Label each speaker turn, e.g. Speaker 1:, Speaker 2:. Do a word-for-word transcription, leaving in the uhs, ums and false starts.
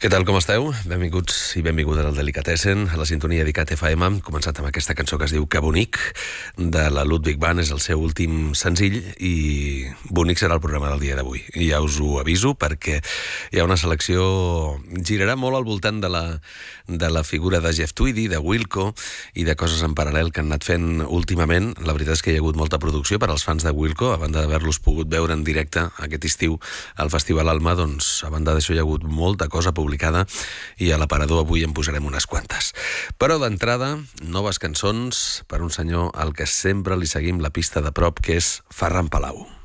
Speaker 1: Què tal, com esteu? Benvinguts i benvingudes al Delicatessen, a la sintonia d'ICAT F M. Hem començat amb aquesta cançó que es diu Que bonic, de la Ludwig Band, és el seu últim senzill, i bonic serà el programa del dia d'avui. I ja us ho aviso, perquè hi ha una selecció... girarà molt al voltant de la, de la figura de Jeff Tweedy, de Wilco, i de coses en paral·lel que han anat fent últimament. La veritat és que hi ha hagut molta producció per als fans de Wilco, a banda d'haver-los pogut veure en directe aquest estiu al Festival Alma, doncs a banda d'això hi ha hagut molta cosa publicada publicada i a l'aparador avui en posarem unes quantes. Però d'entrada, noves cançons per un senyor al que sempre li seguim la pista de prop, que és Ferran Palau.